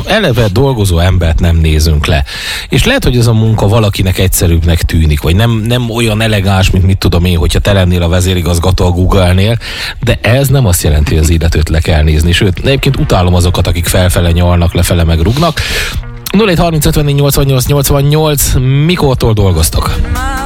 eleve dolgozó embert nem nézünk le. És lehet, hogy ez a munka valakinek egyszerűbbnek tűnik, vagy nem olyan elegáns, mint mit tudom én, hogyha te lennél a vezérigazgató a Google-nél, de ez nem azt jelenti, hogy az illetőt le kell nézni. Sőt, egyébként utálom azokat, akik felfele nyalnak, lefele meg rugnak. 0730 54 88 88, mikortól dolgoztok?